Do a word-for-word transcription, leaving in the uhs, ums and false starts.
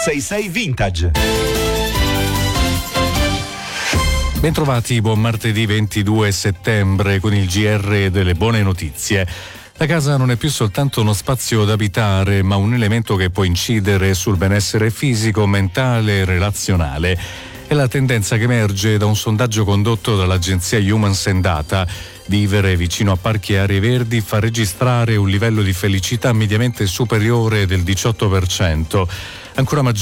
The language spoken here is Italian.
sei sei Vintage. Bentrovati, buon martedì ventidue settembre con il G R delle buone notizie. La casa non è più soltanto uno spazio da abitare, ma un elemento che può incidere sul benessere fisico, mentale e relazionale. È la tendenza che emerge da un sondaggio condotto dall'agenzia Humans and Data. Vivere vicino a parchi e aree verdi fa registrare un livello di felicità mediamente superiore del diciotto per cento. Ancora maggiore